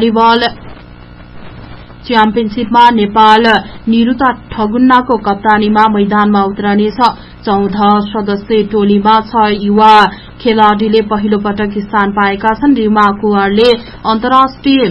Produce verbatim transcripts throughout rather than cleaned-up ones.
Volleyball च्याम्पियनशीपमा Nepal Niruta ठगुन्नाको कप्तानीमा मैदानमा उत्रनेछ। चौध सदस्यीय टोलीमा छ युवा खेलाड़ीले पहिलो पटक स्थान पाएका छन्। रिमा कुँवरले अन्तर्राष्ट्रिय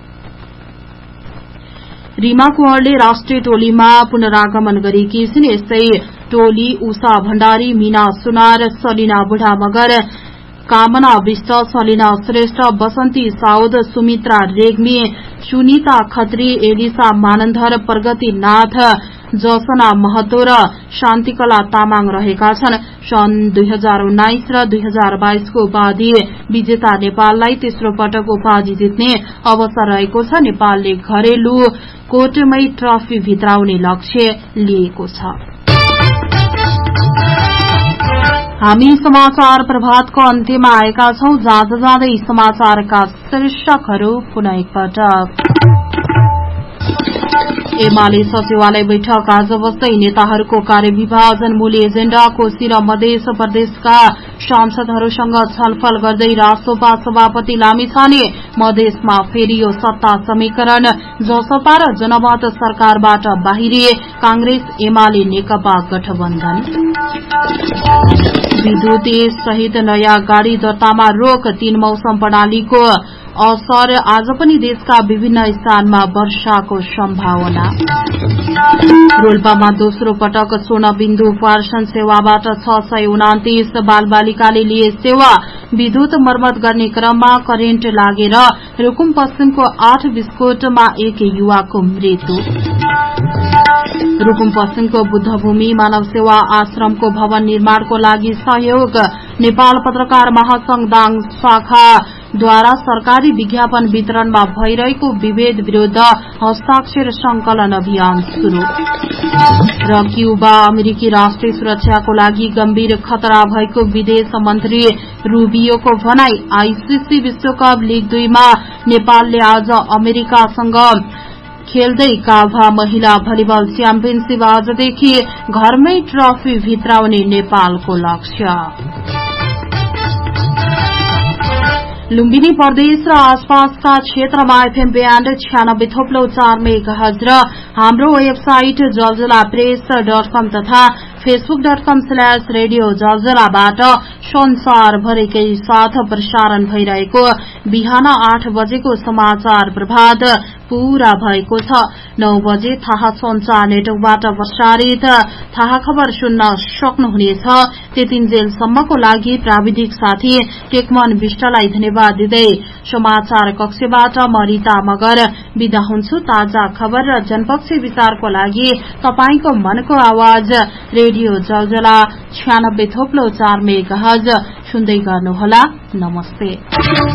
रिमा कुँवरले राष्ट्रिय टोलीमा पुनरागमन गरेकी छिन्। यस्तै टोली उषा भण्डारी, मीना सुनार, सलिना बुढा मगर, कामना विष्ट, सलिना श्रेष्ठ, बसन्ती साउद, सुमित्रा रेग्मी, सुनिता खत्री, एलिसा मानन्धर, प्रगति नाथ, जसना महतो र शान्तिकला तामाङ रहेका छन्। सन् दुई हजार उन्नाइस र दुई हजार बाइसको उपाधि विजेता नेपाललाई तेस्रो पटक उपाधि जित्ने अवसर रहेको छ। नेपालले घरेलु कोर्टमै ट्रफी भित्राउने लक्ष्य लिएको छ। हामी समाचार प्रभातको अन्त्यमा आएका छौं। जाँदा जाँदै समाचारका शीर्षकहरू पुनः एकपटक। एमाले सचिवालय बैठक आज बस्दै नेताहरूको कार्यविभाजन, मूल एजेण्डा, कोशी र मध्य प्रदेशका सांसदहरूसँग छलफल गर्दै रासोपा सभापति लामिछाने, मधेसमा फेरि यो सत्ता समीकरण, जसपा र जनमत सरकारबाट बाहिरिए, कांग्रेस एमाले नेकपा गठबन्धन। विद्युत सहित नयाँ गाड़ी दर्तामा रोक, तीन मौसम प्रणालीको असर, आज पनि देशका विभिन्न स्थानमा वर्षाको सम्भावना। रोल्पामा दोस्रो पटक स्वर्णबिन्दु पार्सन सेवाबाट छ सय उनातिस बाल बालिकाले लिए सेवा। विद्युत मर्मत गर्ने क्रममा करेन्ट लागेर रुकुम पश्चिमको आठ विस्फोटमा एक युवाको मृत्यु। रुकुम पश्चिमको बुद्धभूमि मानव सेवा आश्रमको भवन निर्माणको लागि सहयोग। नेपाल पत्रकार महासंघ दाङ शाखाद्वारा सरकारी विज्ञापन वितरणमा भइरहेको विभेद विरूद्ध हस्ताक्षर संकलन अभियान शुरू। र क्यूबा अमेरिकी राष्ट्रिय सुरक्षाको लागि गम्भीर खतरा भएको विदेश मन्त्री रूबियोको भनाई। आईसीसी विश्वकप लीग दुईमा नेपालले आज अमेरिकासँग खेल्दै काभा महिला भलिबल च्याम्पियनशीप आजदेखि घरमै ट्रफी भित्राउने नेपालको लक्ष्य। लुम्बिनी प्रदेश र आसपासका क्षेत्रमा एफएम ब्याण्ड छ्यानब्बे थोप्लो चार मेगाहर्ज र हाम्रो वेबसाइट जलजला प्रेस डट कम तथा Facebook dot com slash radio जलजलाबाट संसारभरिकै साथ प्रसारण भइरहेको बिहान आठ बजेको समाचार प्रभात पूरा भएको छ। नौ बजे थाहा संचार नेटवर्कबाट प्रसारित थाहा खबर सुन्न सक्नुहुनेछ। त्यतिन्जेलसम्मको लागि प्राविधिक साथी टेकमन विष्टलाई धन्यवाद दिँदै समाचार कक्षबाट म रिता मगर बिदा हुन्छु। ताजा खबर र जनपक्षी विचारको लागि तपाईंको मनको आवाज रेडियो जलजला छ्यानब्बे थोप्लो चार मेगाहर्ज सुन्दै गर्नुहोला। नमस्ते।